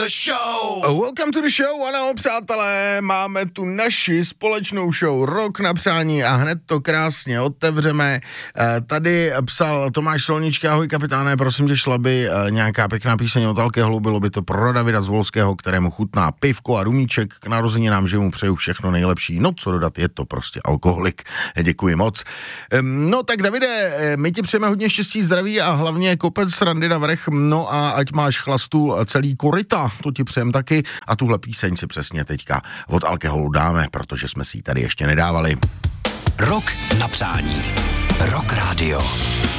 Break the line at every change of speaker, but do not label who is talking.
show! Welcome to the show, ano, přátelé, máme tu naši společnou show Rok na přání a hned to krásně otevřeme. Tady psal Tomáš Solnička, ahoj kapitáne, prosím tě, šla by nějaká pěkná píseň od alkoholu, bylo by to pro Davida z Volského, kterému chutná pivko a rumíček, k narozeninám, že mu přeju všechno nejlepší. No, co dodat, je to prostě alkoholik. Děkuji moc. No tak Davide, my ti přejeme hodně štěstí, zdraví a hlavně kopec srandy na vrch, no a ať máš chlastu celý koryta, to ti přejem taky a tuhle píseň si přesně teďka od alkoholu dáme, protože jsme si ji tady ještě nedávali.
Rok na přání. Rock Radio.